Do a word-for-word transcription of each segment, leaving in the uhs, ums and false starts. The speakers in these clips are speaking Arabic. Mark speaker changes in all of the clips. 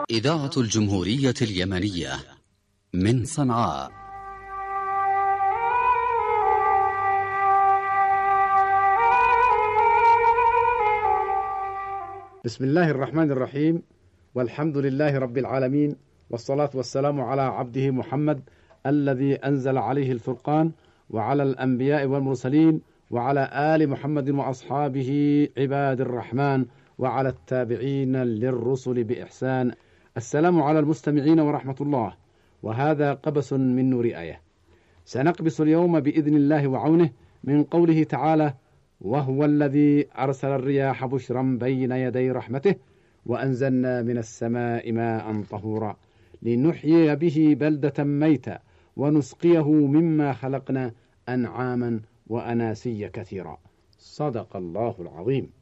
Speaker 1: إذاعة الجمهورية اليمنية من صنعاء.
Speaker 2: بسم الله الرحمن الرحيم، والحمد لله رب العالمين، والصلاة والسلام على عبده محمد الذي أنزل عليه الفرقان، وعلى الأنبياء والمرسلين، وعلى آل محمد وأصحابه عباد الرحمن، وعلى التابعين للرسل بإحسان. السلام على المستمعين ورحمة الله. وهذا قبس من نور آية. سنقبس اليوم بإذن الله وعونه من قوله تعالى: وهو الذي أرسل الرياح بشرا بين يدي رحمته وأنزلنا من السماء ماء طهورا لنحيي به بلدة ميتا ونسقيه مما خلقنا أنعاما وأناسيا كثيرا. صدق الله العظيم.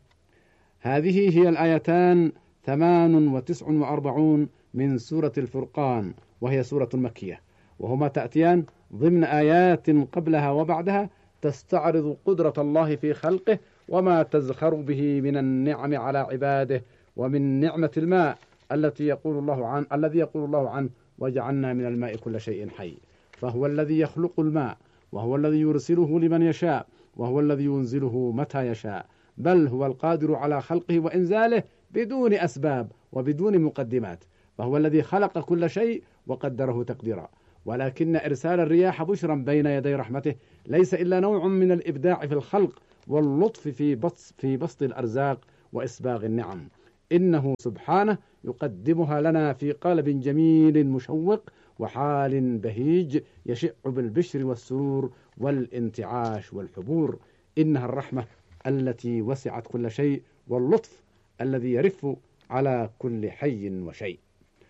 Speaker 2: هذه هي الآيتان ثمان وتسع وأربعون من سورة الفرقان، وهي سورة مكية، وهما تأتيان ضمن آيات قبلها وبعدها تستعرض قدرة الله في خلقه وما تزخر به من النعم على عباده، ومن نعمة الماء التي يقول الله عن الذي يقول الله عنه: وجعلنا من الماء كل شيء حي. فهو الذي يخلق الماء، وهو الذي يرسله لمن يشاء، وهو الذي ينزله متى يشاء، بل هو القادر على خلقه وإنزاله بدون أسباب وبدون مقدمات. فهو الذي خلق كل شيء وقدره تقديرا. ولكن إرسال الرياح بشرا بين يدي رحمته ليس إلا نوع من الإبداع في الخلق واللطف في بسط, في بسط الأرزاق وإسباغ النعم. إنه سبحانه يقدمها لنا في قالب جميل مشوق وحال بهيج يشع بالبشر والسرور والانتعاش والحبور. إنها الرحمة التي وسعت كل شيء، واللطف الذي يرف على كل حي وشيء.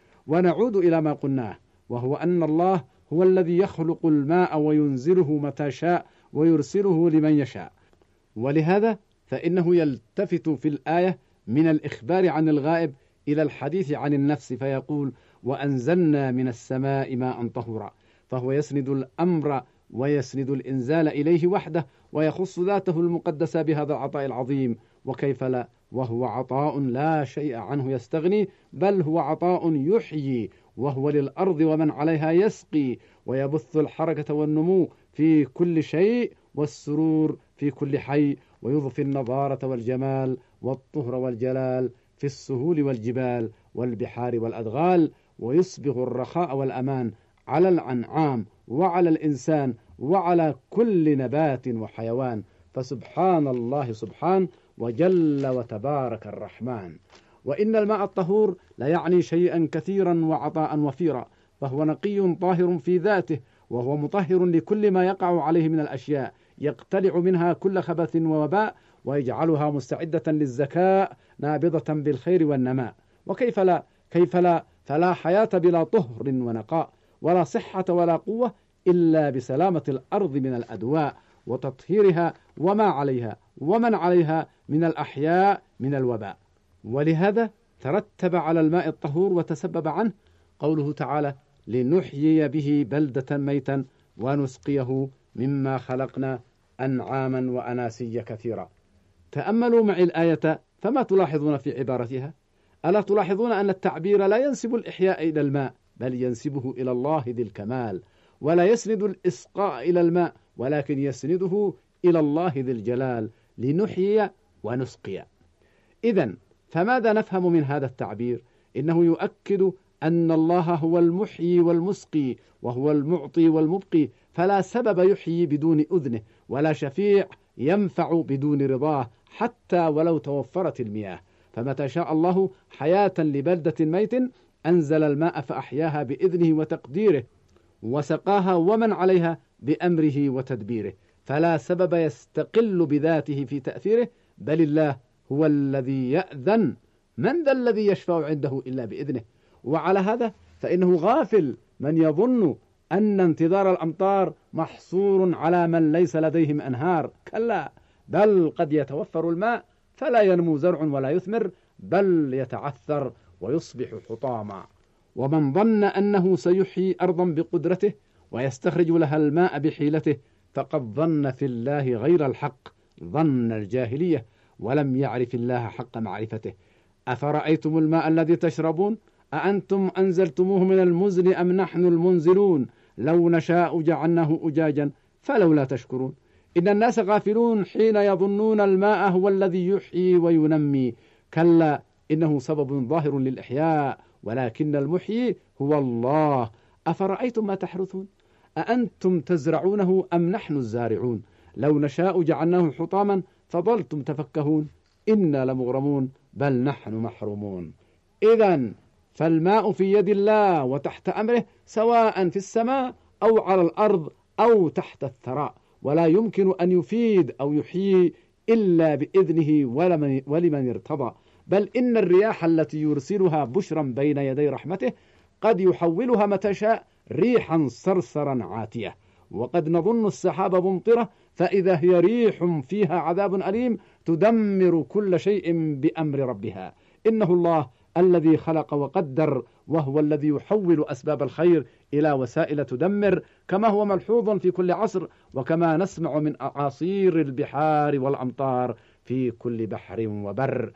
Speaker 2: ونعود إلى ما قلناه، وهو أن الله هو الذي يخلق الماء وينزله متى شاء ويرسله لمن يشاء. ولهذا فإنه يلتفت في الآية من الإخبار عن الغائب إلى الحديث عن النفس، فيقول: وأنزلنا من السماء ماء طهورا. فهو يسند الأمر ويسند الإنزال إليه وحده، ويخص ذاته المقدسة بهذا العطاء العظيم. وكيف لا، وهو عطاء لا شيء عنه يستغني، بل هو عطاء يحيي، وهو للأرض ومن عليها يسقي، ويبث الحركة والنمو في كل شيء والسرور في كل حي، ويضفي النضارة والجمال والطهر والجلال في السهول والجبال والبحار والأدغال، ويصبغ الرخاء والأمان على الأنعام وعلى الإنسان وعلى كل نبات وحيوان. فسبحان الله سبحان، وجل وتبارك الرحمن. وإن الماء الطهور لا يعني شيئا كثيرا وعطاء وفيرا، فهو نقي طاهر في ذاته، وهو مطهر لكل ما يقع عليه من الأشياء، يقتلع منها كل خبث ووباء، ويجعلها مستعدة للزكاء نابضة بالخير والنماء. وكيف لا كيف لا فلا حياة بلا طهر ونقاء، ولا صحة ولا قوة إلا بسلامة الأرض من الأدواء وتطهيرها وما عليها ومن عليها من الأحياء من الوباء. ولهذا ترتب على الماء الطهور وتسبب عنه قوله تعالى: لنحيي به بلدة ميتا ونسقيه مما خلقنا أنعاما وأناسيا كثيرا. تأملوا معي الآية، فما تلاحظون في عبارتها؟ ألا تلاحظون أن التعبير لا ينسب الإحياء إلى الماء، بل ينسبه إلى الله ذي الكمال، ولا يسند الإسقاء إلى الماء، ولكن يسنده إلى الله ذي الجلال، لنحيي ونسقي. إذن فماذا نفهم من هذا التعبير؟ إنه يؤكد أن الله هو المحيي والمسقي، وهو المعطي والمبقي، فلا سبب يحيي بدون أذنه، ولا شفيع ينفع بدون رضاه، حتى ولو توفرت المياه. فمتى شاء الله حياة لبلدة ميت أنزل الماء فأحياها بإذنه وتقديره، وسقاها ومن عليها بأمره وتدبيره، فلا سبب يستقل بذاته في تأثيره، بل الله هو الذي يأذن. من ذا الذي يشفع عنده إلا بإذنه؟ وعلى هذا فإنه غافل من يظن أن انتظار الأمطار محصور على من ليس لديهم أنهار. كلا، بل قد يتوفر الماء فلا ينمو زرع ولا يثمر، بل يتعثر ويصبح حطاما. ومن ظن أنه سيحيي أرضا بقدرته ويستخرج لها الماء بحيلته، فقد ظن في الله غير الحق، ظن الجاهلية، ولم يعرف الله حق معرفته. أفرأيتم الماء الذي تشربون أأنتم أنزلتموه من المزن أم نحن المنزلون لو نشاء جعلناه أجاجا فلولا تشكرون إن الناس غافلون حين يظنون الماء هو الذي يحيي وينمي كلا إنه سبب ظاهر للإحياء ولكن المحيي هو الله أفرأيتم ما تحرثون أأنتم تزرعونه أم نحن الزارعون لو نشاء جعلناه حطاما فظلتم تفكهون إنا لمغرمون بل نحن محرومون. إذن فالماء في يد الله وتحت أمره سواء في السماء أو على الأرض أو تحت الثراء، ولا يمكن أن يفيد أو يحيي إلا بإذنه ولمن ارتضى، بل إن الرياح التي يرسلها بشرا بين يدي رحمته قد يحولها متى شاء ريحا صرصرا عاتية، وقد نظن السحاب ممطرة فإذا هي ريح فيها عذاب أليم تدمر كل شيء بأمر ربها. إنه الله الذي خلق وقدر، وهو الذي يحول أسباب الخير إلى وسائل تدمر، كما هو ملحوظ في كل عصر، وكما نسمع من أعاصير البحار والأمطار في كل بحر وبر.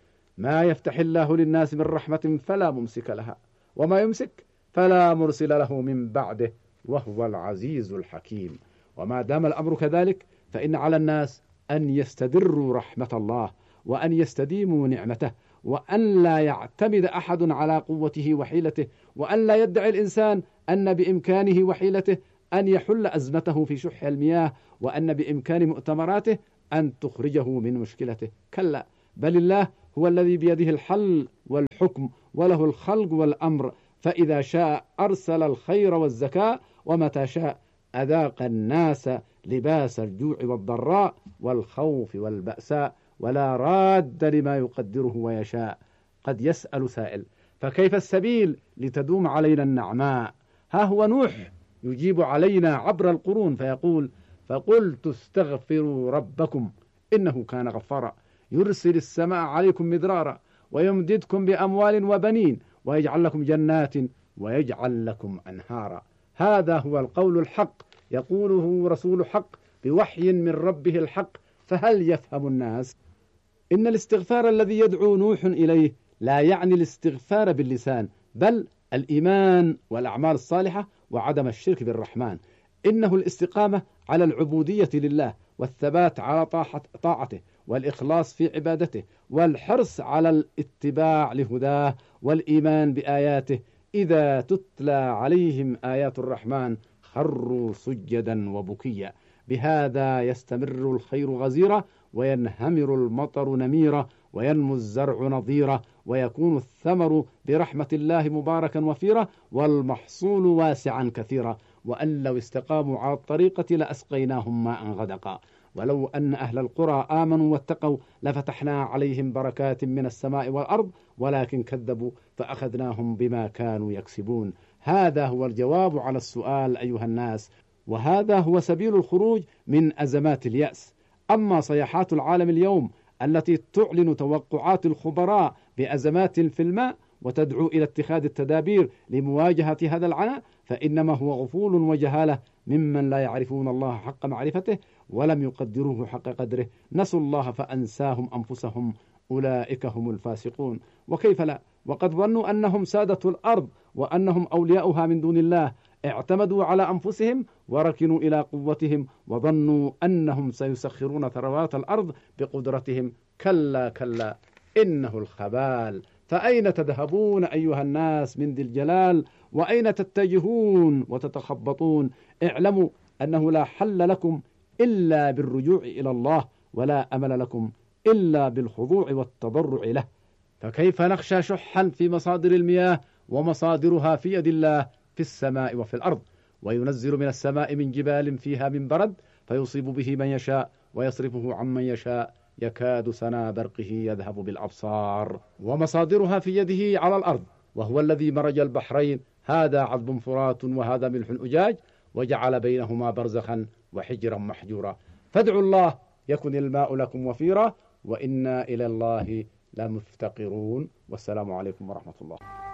Speaker 2: ما يفتح الله للناس من رحمة فلا ممسك لها، وما يمسك فلا مرسل له من بعده، وهو العزيز الحكيم. وما دام الأمر كذلك فإن على الناس أن يستدروا رحمة الله، وأن يستديموا نعمته، وأن لا يعتمد أحد على قوته وحيلته، وأن لا يدعي الإنسان أن بإمكانه وحيلته أن يحل أزمته في شح المياه، وأن بإمكان مؤتمراته أن تخرجه من مشكلته. كلا، بل الله هو الذي بيده الحل والحكم، وله الخلق والأمر، فإذا شاء أرسل الخير والزكاة، ومتى شاء أذاق الناس لباس الجوع والضراء والخوف والبأساء، ولا راد لما يقدره ويشاء. قد يسأل سائل: فكيف السبيل لتدوم علينا النعماء؟ ها هو نوح يجيب علينا عبر القرون فيقول: فقلت استغفروا ربكم إنه كان غفارا يرسل السماء عليكم مدرارا ويمددكم بأموال وبنين ويجعل لكم جنات ويجعل لكم أنهارا. هذا هو القول الحق يقوله رسول حق بوحي من ربه الحق، فهل يفهم الناس؟ إن الاستغفار الذي يدعو نوح إليه لا يعني الاستغفار باللسان، بل الإيمان والأعمال الصالحة وعدم الشرك بالرحمن. إنه الاستقامة على العبودية لله، والثبات على طاعته، والإخلاص في عبادته، والحرص على الاتباع لهداه، والإيمان بآياته. إذا تتلى عليهم آيات الرحمن خروا سجدا وبكيا. بهذا يستمر الخير غزيرا، وينهمر المطر نميرا، وينمو الزرع نضيرا، ويكون الثمر برحمة الله مباركا وفيرا، والمحصول واسعا كثيرا. وأن لو استقاموا على الطريقة لأسقيناهم ماء غدقا. ولو أن أهل القرى آمنوا واتقوا لفتحنا عليهم بركات من السماء والأرض، ولكن كذبوا فأخذناهم بما كانوا يكسبون. هذا هو الجواب على السؤال أيها الناس، وهذا هو سبيل الخروج من أزمات اليأس. أما صيحات العالم اليوم التي تعلن توقعات الخبراء بأزمات في الماء وتدعو إلى اتخاذ التدابير لمواجهة هذا العناء، فإنما هو غفول وجهالة ممن لا يعرفون الله حق معرفته ولم يقدروه حق قدره. نسوا الله فأنساهم أنفسهم، أولئك هم الفاسقون. وكيف لا، وقد ظنوا أنهم سادة الأرض وأنهم أولياؤها من دون الله، اعتمدوا على أنفسهم وركنوا إلى قوتهم، وظنوا أنهم سيسخرون ثروات الأرض بقدرتهم. كلا كلا إنه الخبال. فأين تذهبون أيها الناس من ذي الجلال؟ وأين تتجهون وتتخبطون؟ اعلموا أنه لا حل لكم إلا بالرجوع إلى الله، ولا أمل لكم إلا بالخضوع والتضرع له. فكيف نخشى شحا في مصادر المياه ومصادرها في يد الله في السماء وفي الأرض؟ وينزل من السماء من جبال فيها من برد فيصيب به من يشاء ويصرفه عمن يشاء، يكاد سنا برقه يذهب بالأبصار. ومصادرها في يده على الأرض، وهو الذي مرج البحرين، هذا عذب فرات وهذا ملح أجاج، وجعل بينهما برزخا وحجرا محجورا. فادعوا الله يكن الماء لكم وفيرا، وإنا إلى الله لمفتقرون. والسلام عليكم ورحمة الله.